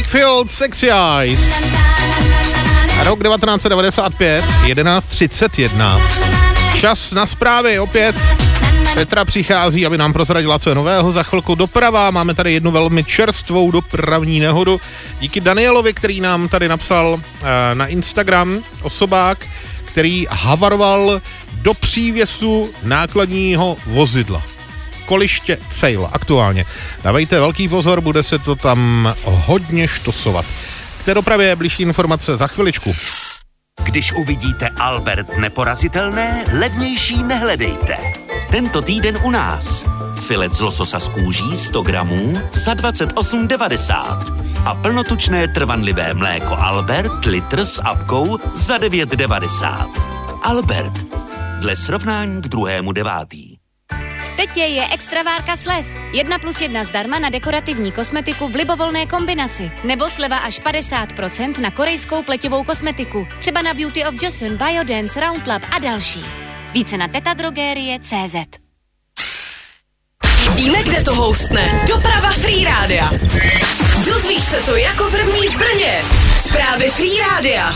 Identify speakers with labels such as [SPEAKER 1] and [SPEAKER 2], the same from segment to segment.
[SPEAKER 1] Wakefield, Sexy Eyes. Rok 1995, 11:31. Čas na zprávy opět. Petra přichází, aby nám prozradila, co je nového. Za chvilku doprava. Máme tady jednu velmi čerstvou dopravní nehodu. Díky Danielovi, který nám tady napsal na Instagram, osobák, který havaroval do přívěsu nákladního vozidla. Koliště Cejl, aktuálně. Dávejte velký pozor, bude se to tam hodně štosovat. K té dopravě blížší informace za chviličku.
[SPEAKER 2] Když uvidíte Albert neporazitelné, levnější nehledejte. Tento týden u nás. Filet z lososa z kůží 100 gramů za 28,90. A plnotučné trvanlivé mléko Albert litr s apkou za 9,90. Albert. Dle srovnání k 2.9.
[SPEAKER 3] Teď je extravárka slev. 1+1 zdarma na dekorativní kosmetiku v libovolné kombinaci. Nebo sleva až 50% na korejskou pleťovou kosmetiku. Třeba na Beauty of Joseon, Biodance, Roundlab a další. Více na tetadrogerie.cz.
[SPEAKER 4] Víme, kde to hostne. Doprava Free Rádia. Dozvíš se to jako první v Brně. Zprávy Free Rádia.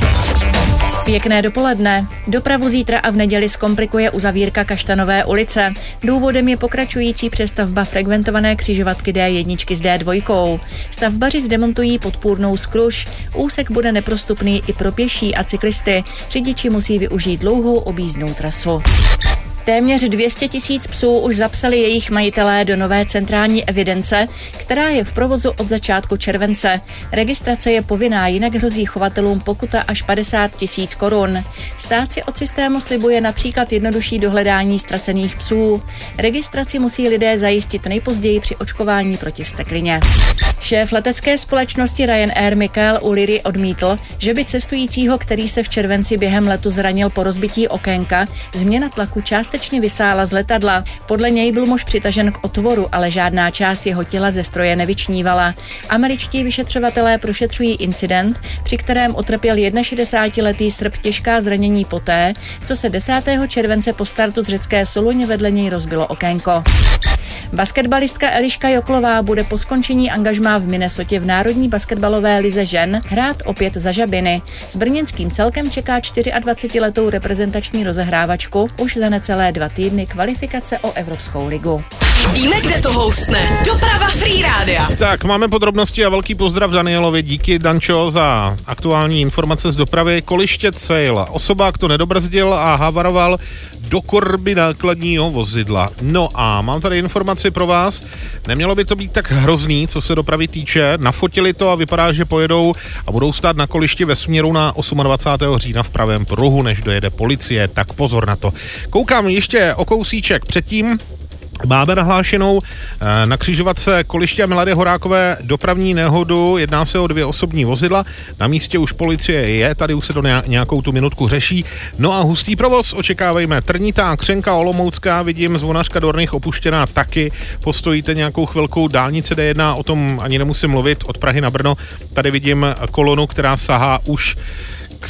[SPEAKER 5] Pěkné dopoledne. Dopravu zítra a v neděli zkomplikuje uzavírka Kaštanové ulice. Důvodem je pokračující přestavba frekventované křižovatky D1 s D2. Stavbaři zdemontují podpůrnou skruš. Úsek bude neprostupný i pro pěší a cyklisty. Řidiči musí využít dlouhou objízdnou trasu. Téměř 200 000 psů už zapsali jejich majitelé do nové centrální evidence, která je v provozu od začátku července. Registrace je povinná, jinak hrozí chovatelům pokuta až 50 000 korun. Stát si od systému slibuje například jednodušší dohledání ztracených psů. Registraci musí lidé zajistit nejpozději při očkování proti vzteklině. Šéf letecké společnosti Ryanair Michael O'Leary odmítl, že by cestujícího, který se v červenci během letu zranil po rozbití okénka, změna tlaku částečně vysála z letadla. Podle něj byl muž přitažen k otvoru, ale žádná část jeho těla ze stroje nevyčnívala. Američtí vyšetřovatelé prošetřují incident, při kterém utrpěl 61letý Srb těžká zranění poté, co se 10. července po startu z řecké Soluně vedle něj rozbilo okénko. Basketbalistka Eliška Joklová bude po skončení angažmá v Minnesotě v národní basketbalové lize žen hrát opět za Žabiny. S brněnským celkem čeká 24letou reprezentační rozehrávačku už za necelé 2 týdny kvalifikace o Evropskou ligu.
[SPEAKER 4] Víme, kde to hostne. Doprava Free Rádia.
[SPEAKER 1] Tak, máme podrobnosti a velký pozdrav Danielovi. Díky, Dančo, za aktuální informace z dopravy. Koliště Cejl. Osobák to nedobrzdil a havaroval do korby nákladního vozidla. No a mám tady informaci pro vás. Nemělo by to být tak hrozný, co se dopravy týče. Nafotili to a vypadá, že pojedou a budou stát na kolišti ve směru na 28. října v pravém pruhu, než dojede policie. Tak pozor na to. Koukám ještě o kousíček předtím. Máme nahlášenou na křižovatce Koliště Milady Horákové dopravní nehodu, jedná se o 2 osobní vozidla, na místě už policie je, tady už se to nějakou tu minutku řeší, no a hustý provoz očekávejme. Trnitá, Křenka, Olomoucká, vidím Zvonařka Dorných opuštěná taky, postojíte nějakou chvilku, dálnice D1, o tom ani nemusím mluvit, od Prahy na Brno, tady vidím kolonu, která sahá už k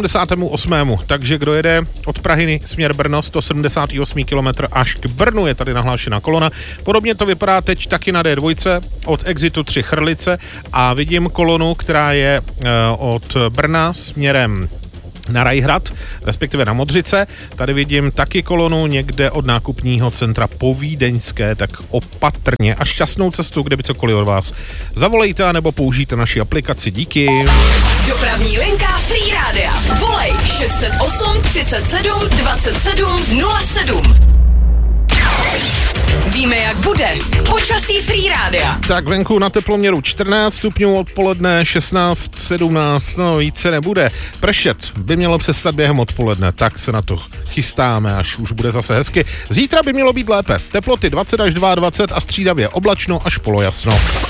[SPEAKER 1] 178. Takže kdo jede od Prahy směr Brno, 178 km až k Brnu je tady nahlášená kolona. Podobně to vypadá teď taky na D2 od exitu 3 Chrlice a vidím kolonu, která je od Brna směrem na Rajhrad, respektive na Modřice. Tady vidím taky kolonu někde od nákupního centra Povídeňské, tak opatrně a šťastnou cestu, kde by cokoliv od vás zavolejte nebo použijte naši aplikaci. Díky.
[SPEAKER 4] Dopravní linka Free Rádia. Volej 608 37 27 07. Víme, jak bude. Počasí Free Rádia.
[SPEAKER 1] Tak venku na teploměru 14 stupňů, odpoledne 16, 17, no více nebude. Pršet by mělo přestat během odpoledne, tak se na to chystáme, až už bude zase hezky. Zítra by mělo být lépe. Teploty 20 až 22 a střídavě oblačno až polojasno.